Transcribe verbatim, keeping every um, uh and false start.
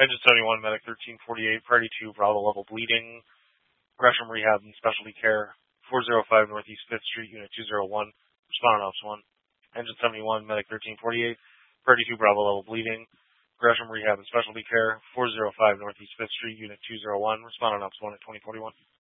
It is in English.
Engine seventy-one, Medic thirteen forty-eight, Priority two, Bravo level bleeding, Gresham Rehab and Specialty Care, four oh five Northeast fifth Street, Unit two oh one, respond on Ops one. Engine seventy-one, Medic thirteen forty-eight, Priority two, Bravo level bleeding, Gresham Rehab and Specialty Care, four oh five Northeast fifth Street, Unit two oh one, respond on Ops one at twenty forty-one.